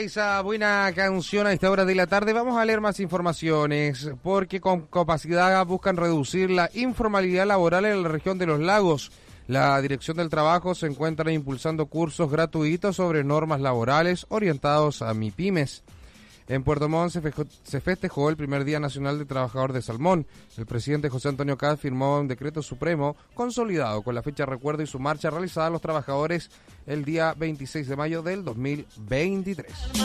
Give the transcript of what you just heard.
esa buena canción a esta hora de la tarde, vamos a leer más informaciones, porque con Capacidad buscan reducir la informalidad laboral en la región de los lagos. La Dirección del Trabajo se encuentra impulsando cursos gratuitos sobre normas laborales orientados a MIPYMES. En Puerto Montt se festejó el primer Día Nacional de Trabajador de Salmón. El presidente José Antonio Caz firmó un decreto supremo consolidado con la fecha de recuerdo y su marcha realizada a los trabajadores el día 26 de mayo del 2023.